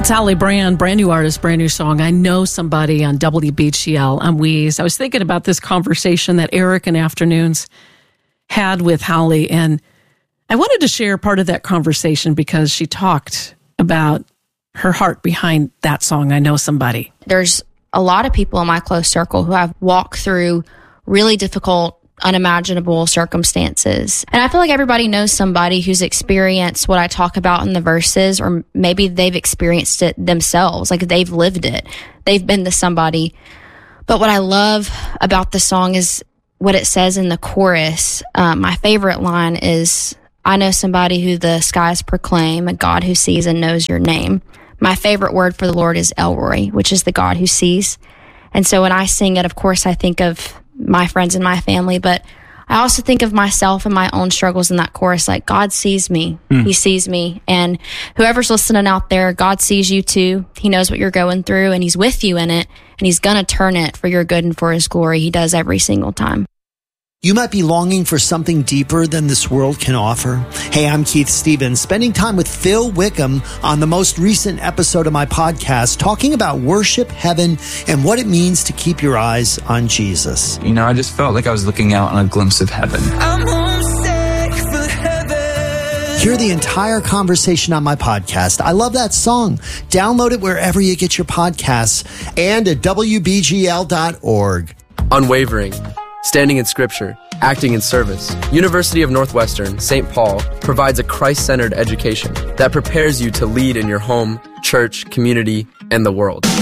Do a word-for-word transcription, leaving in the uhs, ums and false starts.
It's Holly Brand, brand new artist, brand new song. I Know Somebody on W B G L on Wheeze. I was thinking about this conversation that Eric in Afternoons had with Holly, and I wanted to share part of that conversation because she talked about her heart behind that song, I Know Somebody. There's a lot of people in my close circle who have walked through really difficult, unimaginable circumstances. And I feel like everybody knows somebody who's experienced what I talk about in the verses, or maybe they've experienced it themselves, like they've lived it. They've been to somebody. But what I love about the song is what it says in the chorus. Um, my favorite line is, I know somebody who the skies proclaim, a God who sees and knows your name. My favorite word for the Lord is Elroy, which is the God who sees. And so when I sing it, of course, I think of my friends and my family, but I also think of myself and my own struggles in that chorus. Like, God sees me. Mm. He sees me. And whoever's listening out there, God sees you too. He knows what you're going through, and he's with you in it, and he's going to turn it for your good and for his glory. He does every single time. You might be longing for something deeper than this world can offer. Hey, I'm Keith Stevens, spending time with Phil Wickham on the most recent episode of my podcast, talking about worship, heaven, and what it means to keep your eyes on Jesus. You know, I just felt like I was looking out on a glimpse of heaven. I'm homesick for heaven. Hear the entire conversation on my podcast. I love that song. Download it wherever you get your podcasts and at W B G L dot org. Unwavering. Standing in Scripture, acting in service, University of Northwestern, Saint Paul provides a Christ-centered education that prepares you to lead in your home, church, community, and the world.